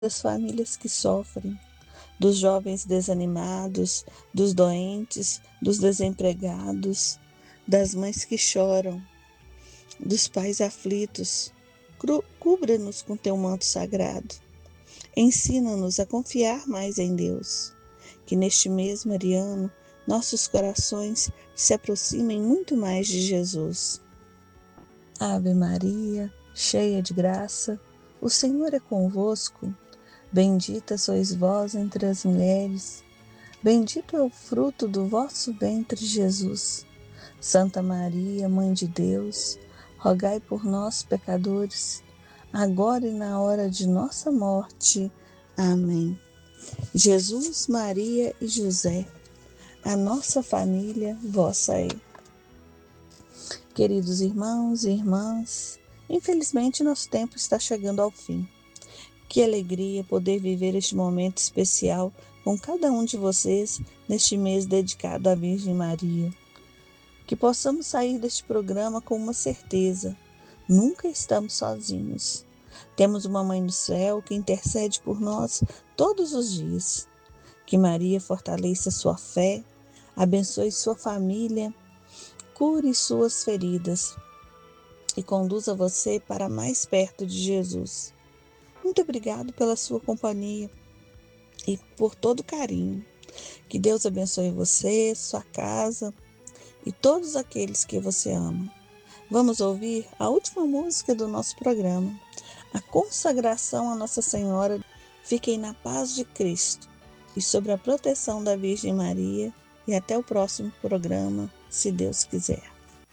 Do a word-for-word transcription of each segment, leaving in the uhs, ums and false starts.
das famílias que sofrem, dos jovens desanimados, dos doentes, dos desempregados, das mães que choram, dos pais aflitos. Cubra-nos com teu manto sagrado. Ensina-nos a confiar mais em Deus. Que neste mês mariano, nossos corações se aproximem muito mais de Jesus. Ave Maria, cheia de graça, o Senhor é convosco. Bendita sois vós entre as mulheres, bendito é o fruto do vosso ventre, Jesus. Santa Maria, Mãe de Deus, rogai por nós, pecadores, agora e na hora de nossa morte. Amém. Jesus, Maria e José, a nossa família vossa é. Queridos irmãos e irmãs, infelizmente nosso tempo está chegando ao fim. Que alegria poder viver este momento especial com cada um de vocês neste mês dedicado à Virgem Maria. Que possamos sair deste programa com uma certeza: nunca estamos sozinhos. Temos uma Mãe do Céu que intercede por nós todos os dias. Que Maria fortaleça sua fé, abençoe sua família, cure suas feridas e conduza você para mais perto de Jesus. Muito obrigado pela sua companhia e por todo o carinho. Que Deus abençoe você, sua casa e todos aqueles que você ama. Vamos ouvir a última música do nosso programa, a consagração a Nossa Senhora. Fiquem na paz de Cristo e sob a proteção da Virgem Maria, e até o próximo programa, se Deus quiser.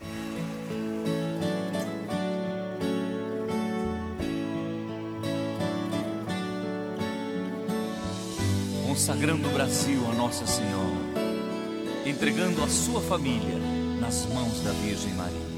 Consagrando o Brasil a Nossa Senhora, entregando a sua família nas mãos da Virgem Maria.